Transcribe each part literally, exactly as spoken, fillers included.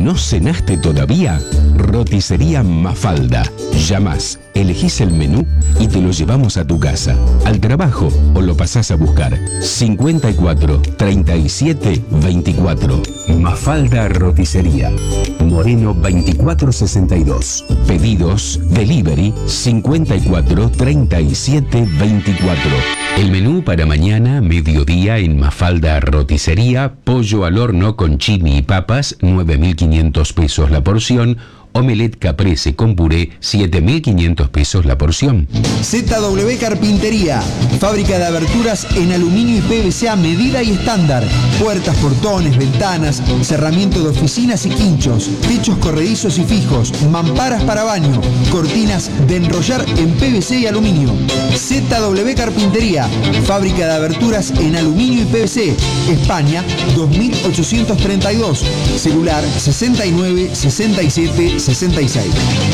¿No cenaste todavía? Roticería Mafalda. Llamás, elegís el menú y te lo llevamos a tu casa, al trabajo o lo pasás a buscar. cincuenta y cuatro, treinta y siete, veinticuatro. Mafalda Roticería. Moreno veinticuatro sesenta y dos. Pedidos, delivery cincuenta y cuatro, treinta y siete, veinticuatro. El menú para mañana, mediodía en Mafalda Roticería: pollo al horno con chimi y papas, nueve mil quinientos pesos la porción. Omelette caprese con puré, siete mil quinientos pesos la porción. Z W Carpintería, fábrica de aberturas en aluminio y P V C a medida y estándar. Puertas, portones, ventanas, cerramiento de oficinas y quinchos, techos corredizos y fijos, mamparas para baño, cortinas de enrollar en P V C y aluminio. Z W Carpintería, fábrica de aberturas en aluminio y P V C, España dos mil ochocientos treinta y dos, celular sesenta y nueve, sesenta y siete, sesenta y seis.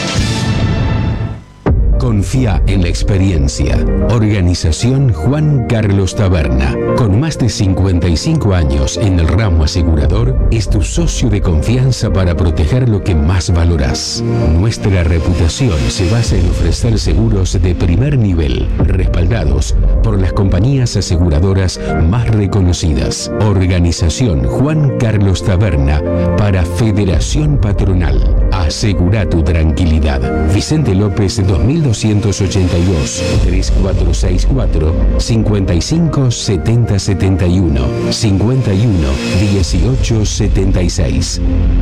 Confía en la experiencia. Organización Juan Carlos Taberna. Con más de cincuenta y cinco años en el ramo asegurador, es tu socio de confianza para proteger lo que más valorás. Nuestra reputación se basa en ofrecer seguros de primer nivel, respaldados por las compañías aseguradoras más reconocidas. Organización Juan Carlos Taberna para Federación Patronal. Asegura tu tranquilidad. Vicente López dos mil doscientos ochenta y dos, tres cuatro seis cuatro, cincuenta y cinco, setenta setenta y uno, cincuenta y uno, dieciocho setenta y seis.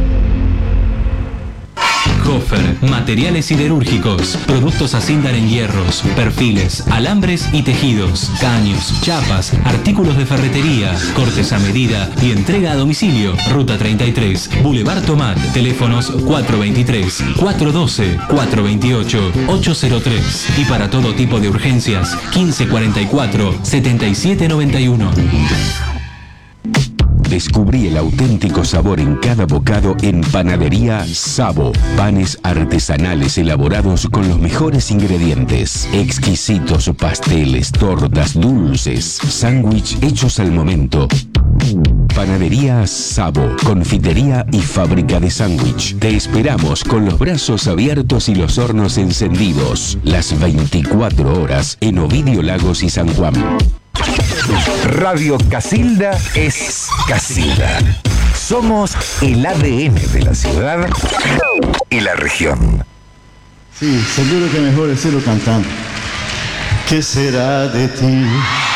Hofer, materiales siderúrgicos, productos Asindar en hierros, perfiles, alambres y tejidos, caños, chapas, artículos de ferretería, cortes a medida y entrega a domicilio. Ruta treinta y tres, Boulevard Tomat, teléfonos cuatro veintitrés, cuatro doce, cuatro veintiocho, ocho cero tres y para todo tipo de urgencias quince cuarenta y cuatro, setenta y siete noventa y uno. Descubrí el auténtico sabor en cada bocado en Panadería Sabo. Panes artesanales elaborados con los mejores ingredientes. Exquisitos pasteles, tortas, dulces, sándwich hechos al momento. Panadería Sabo, confitería y fábrica de sándwich. Te esperamos con los brazos abiertos y los hornos encendidos. Las veinticuatro horas en Ovidio Lagos y San Juan. Radio Casilda es Casilda. Somos el A D N de la ciudad y la región. Sí, seguro que mejor es serlo cantando. ¿Qué será de ti?